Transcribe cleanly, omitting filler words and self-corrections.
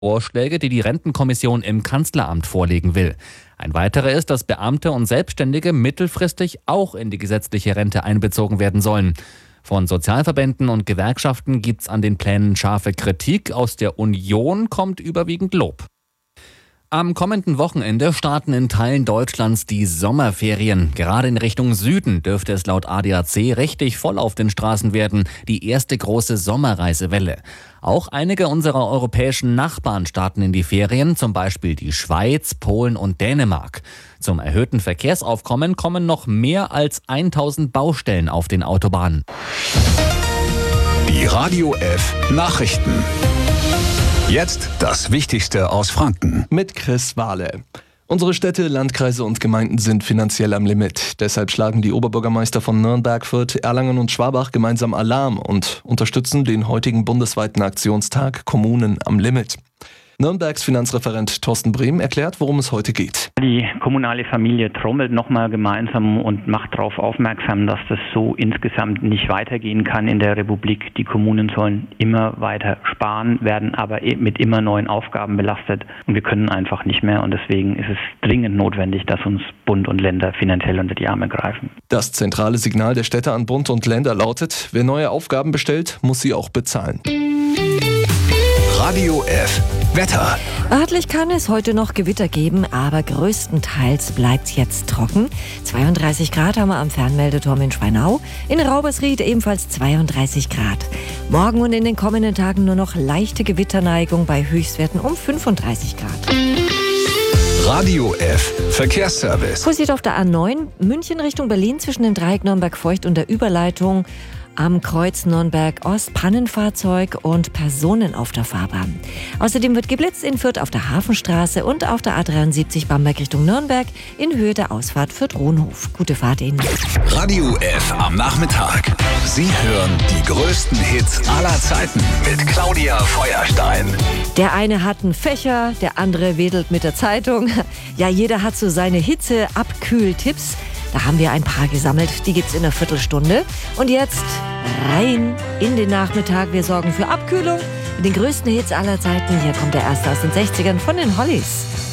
Vorschläge, die die Rentenkommission im Kanzleramt vorlegen will. Ein weiterer ist, dass Beamte und Selbstständige mittelfristig auch in die gesetzliche Rente einbezogen werden sollen. Von Sozialverbänden und Gewerkschaften gibt's an den Plänen scharfe Kritik. Aus der Union kommt überwiegend Lob. Am kommenden Wochenende starten in Teilen Deutschlands die Sommerferien. Gerade in Richtung Süden dürfte es laut ADAC richtig voll auf den Straßen werden. Die erste große Sommerreisewelle. Auch einige unserer europäischen Nachbarn starten in die Ferien, zum Beispiel die Schweiz, Polen und Dänemark. Zum erhöhten Verkehrsaufkommen kommen noch mehr als 1000 Baustellen auf den Autobahnen. Die Radio F Nachrichten. Jetzt das Wichtigste aus Franken. Mit Chris Wahle. Unsere Städte, Landkreise und Gemeinden sind finanziell am Limit. Deshalb schlagen die Oberbürgermeister von Nürnberg, Fürth, Erlangen und Schwabach gemeinsam Alarm und unterstützen den heutigen bundesweiten Aktionstag Kommunen am Limit. Nürnbergs Finanzreferent Thorsten Brehm erklärt, worum es heute geht. Die kommunale Familie trommelt nochmal gemeinsam und macht darauf aufmerksam, dass das so insgesamt nicht weitergehen kann in der Republik. Die Kommunen sollen immer weiter sparen, werden aber mit immer neuen Aufgaben belastet und wir können einfach nicht mehr und deswegen ist es dringend notwendig, dass uns Bund und Länder finanziell unter die Arme greifen. Das zentrale Signal der Städte an Bund und Länder lautet: Wer neue Aufgaben bestellt, muss sie auch bezahlen. Radio F Wetter. Örtlich kann es heute noch Gewitter geben, aber größtenteils bleibt es jetzt trocken. 32 Grad haben wir am Fernmeldeturm in Schweinau. In Raubersried ebenfalls 32 Grad. Morgen und in den kommenden Tagen nur noch leichte Gewitterneigung bei Höchstwerten um 35 Grad. Radio F Verkehrsservice. Vorsicht auf der A9, München Richtung Berlin zwischen dem Dreieck Nürnberg-Feucht und der Überleitung am Kreuz Nürnberg-Ost, Pannenfahrzeug und Personen auf der Fahrbahn. Außerdem wird geblitzt in Fürth auf der Hafenstraße und auf der A73 Bamberg Richtung Nürnberg in Höhe der Ausfahrt Fürth-Rohnhof. Gute Fahrt Ihnen. Radio F am Nachmittag. Sie hören die größten Hits aller Zeiten mit Claudia Feuerstein. Der eine hat einen Fächer, der andere wedelt mit der Zeitung. Ja, jeder hat so seine Hitze-Abkühl-Tipps. Da haben wir ein paar gesammelt, die gibt's in einer Viertelstunde. Und jetzt rein in den Nachmittag. Wir sorgen für Abkühlung mit den größten Hits aller Zeiten. Hier kommt der erste aus den 60ern von den Hollies.